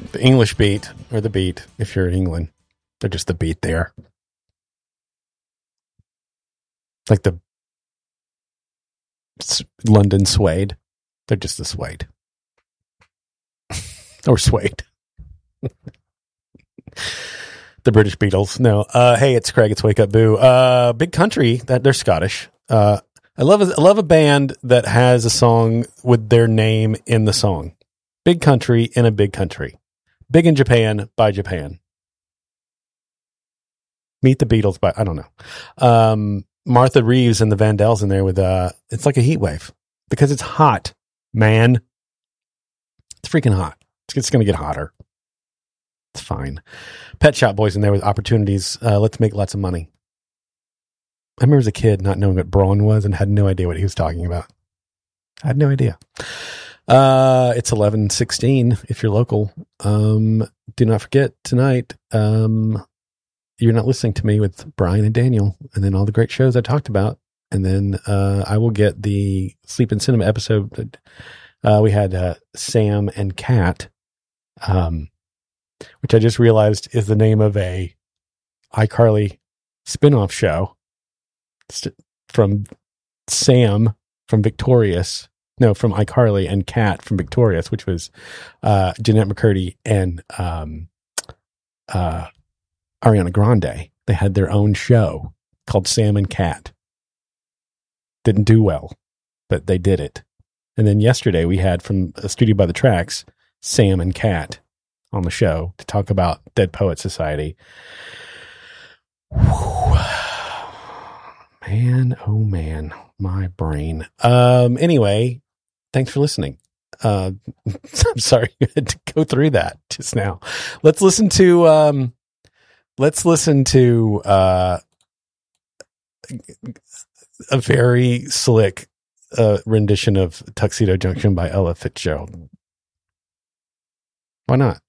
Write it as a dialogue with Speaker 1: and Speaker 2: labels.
Speaker 1: The English beat, or the beat, if you're in England. They're just the beat there. Like the London Suede. They're just the Suede. Or Suede. The British Beatles. No. Hey, it's Craig. It's Wake Up Boo. Big Country. They're Scottish. I love a band that has a song with their name in the song. Big Country in a Big Country. Big in Japan by Japan. Meet the Beatles by, I don't know. Martha Reeves and the Vandells in there with, it's like a heat wave because it's hot, man. It's freaking hot. It's going to get hotter. It's fine. Pet Shop Boys in there with Opportunities. Let's make lots of money. I remember as a kid not knowing what Braun was and had no idea what he was talking about. I had no idea. It's 11:16 if you're local. Do not forget tonight, you're not listening to me with Brian and Daniel and then all the great shows I talked about. And then I will get the Sleep in Cinema episode. We had Sam and Cat, which I just realized is the name of a iCarly spinoff show from Sam from Victorious. No, from iCarly, and Cat from Victorious, which was Jeanette McCurdy and Ariana Grande. They had their own show called Sam and Cat. Didn't do well, but they did it. And then yesterday we had from a Studio by the Tracks, Sam and Cat on the show to talk about Dead Poet Society. Whew. Man, oh man, my brain. Anyway, thanks for listening. I'm sorry you had to go through that just now. Let's listen to a very slick rendition of Tuxedo Junction by Ella Fitzgerald. Why not?